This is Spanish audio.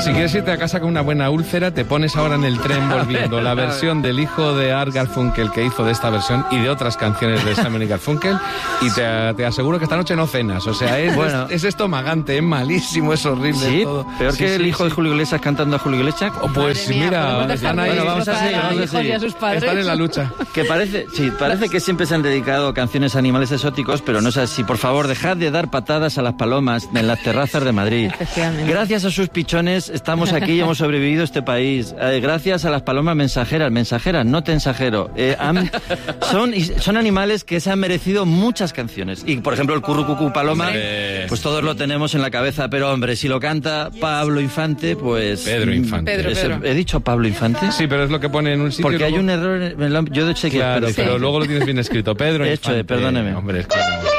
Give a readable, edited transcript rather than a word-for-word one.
Si quieres irte a casa con una buena úlcera, te pones ahora en el tren volviendo la versión del hijo de Art Garfunkel que hizo de esta versión y de otras canciones de Simon y Garfunkel, y te aseguro que esta noche no cenas. O sea, es estomagante, es malísimo, es horrible. Sí, todo. peor que el hijo de Julio Iglesias cantando a Julio Iglesias. Pues mira, están ahí. Bueno, vamos a seguir. Están en la lucha. Que parece que siempre se han dedicado canciones a animales exóticos, pero no es así. Por favor, dejad de dar patadas a las palomas en las terrazas de Madrid. Gracias a sus pichones estamos aquí y hemos sobrevivido a este país. Gracias a las palomas mensajeras, no tensajero. Son animales que se han merecido muchas canciones. Y, por ejemplo, el currucucú paloma, pues todos lo tenemos en la cabeza. Pero, hombre, si lo canta Pablo Infante, pues... Pedro Infante. Pedro. ¿He dicho Pablo Infante? Sí, pero es lo que pone en un sitio. Porque hay un error... Yo sé que... Claro, pero luego lo tienes bien escrito. Pedro Infante. Perdóneme. Hombre, es que...